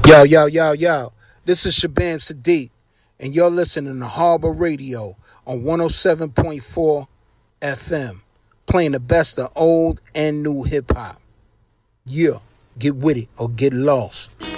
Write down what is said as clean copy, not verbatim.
Yo, yo, yo, yo. This is Shabam Sadiq, and you're listening to Harbor Radio on 107.4 FM, playing the best of old and new hip hop. Yeah, get with it or get lost.